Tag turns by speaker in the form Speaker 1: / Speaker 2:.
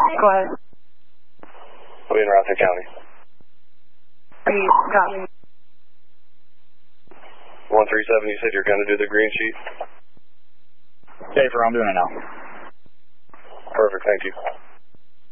Speaker 1: Go ahead.
Speaker 2: We'll be in Rutherford County.
Speaker 1: Copy.
Speaker 2: 137, you said you're going to do the green sheet?
Speaker 3: Safer, I'm doing it now.
Speaker 2: Perfect, thank you.